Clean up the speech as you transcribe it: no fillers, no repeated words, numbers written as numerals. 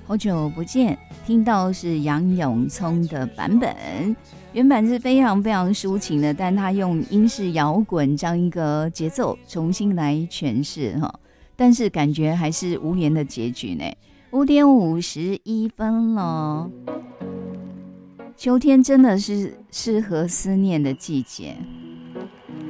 好久不见，听到是杨永聪的版本，原版是非常非常抒情的，但他用英式摇滚这样一个节奏重新来诠释哈，但是感觉还是无言的结局呢。5:51了，秋天真的是适合思念的季节。